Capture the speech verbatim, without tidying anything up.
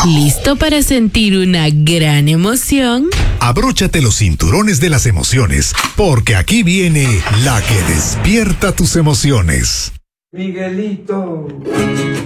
¿Listo para sentir una gran emoción? Abróchate los cinturones de las emociones, porque aquí viene la que despierta tus emociones. Miguelito.